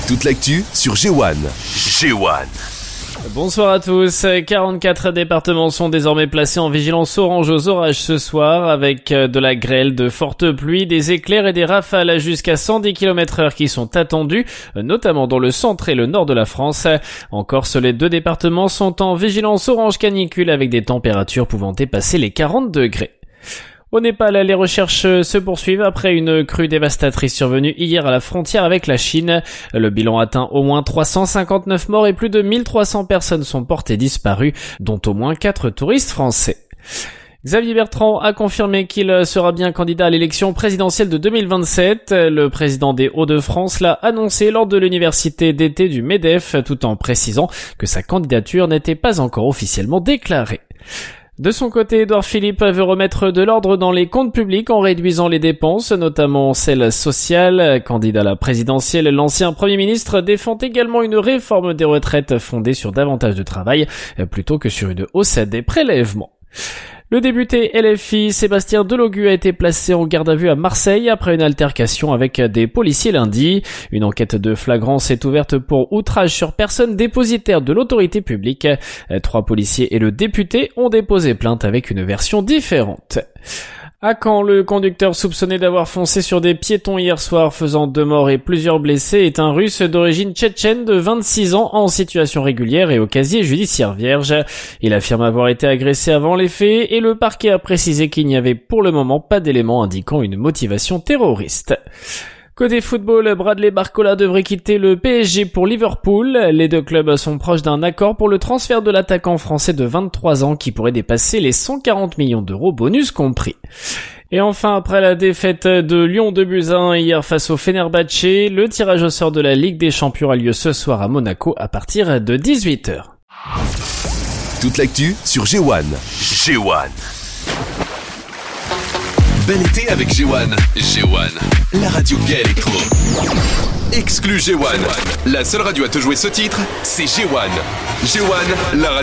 Toute l'actu sur G1. Bonsoir à tous. 44 départements sont désormais placés en vigilance orange aux orages ce soir, avec de la grêle, de fortes pluies, des éclairs et des rafales jusqu'à 110 km/h qui sont attendus, notamment dans le centre et le nord de la France. En Corse, les deux départements sont en vigilance orange canicule avec des températures pouvant dépasser les 40 degrés. Au Népal, les recherches se poursuivent après une crue dévastatrice survenue hier à la frontière avec la Chine. Le bilan atteint au moins 359 morts et plus de 1300 personnes sont portées disparues, dont au moins 4 touristes français. Xavier Bertrand a confirmé qu'il sera bien candidat à l'élection présidentielle de 2027. Le président des Hauts-de-France l'a annoncé lors de l'université d'été du MEDEF, tout en précisant que sa candidature n'était pas encore officiellement déclarée. De son côté, Édouard Philippe veut remettre de l'ordre dans les comptes publics en réduisant les dépenses, notamment celles sociales. Candidat à la présidentielle, l'ancien Premier ministre défend également une réforme des retraites fondée sur davantage de travail, plutôt que sur une hausse des prélèvements. Le député LFI Sébastien Delogu a été placé en garde à vue à Marseille après une altercation avec des policiers lundi. Une enquête de flagrance est ouverte pour outrage sur personne dépositaire de l'autorité publique. 3 policiers et le député ont déposé plainte avec une version différente. À Caen, le conducteur soupçonné d'avoir foncé sur des piétons hier soir, faisant 2 morts et plusieurs blessés, est un Russe d'origine tchétchène de 26 ans en situation régulière et au casier judiciaire vierge. Il affirme avoir été agressé avant les faits et le parquet a précisé qu'il n'y avait pour le moment pas d'éléments indiquant une motivation terroriste. Côté football, Bradley Barcola devrait quitter le PSG pour Liverpool. Les deux clubs sont proches d'un accord pour le transfert de l'attaquant français de 23 ans qui pourrait dépasser les 140 millions d'euros bonus compris. Et enfin, après la défaite de Lyon 2-1 hier face au Fenerbahçe, le tirage au sort de la Ligue des Champions a lieu ce soir à Monaco à partir de 18h. Toute l'actu sur G1. Bel été avec G1. La radio gay électro. Exclu G1. La seule radio à te jouer ce titre, c'est G1. La radio